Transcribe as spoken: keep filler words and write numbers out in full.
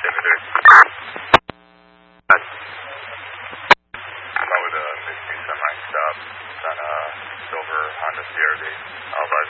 seventy-three. Come out with a Mitsubishi semi stop on a silver Honda C R V. I'll advise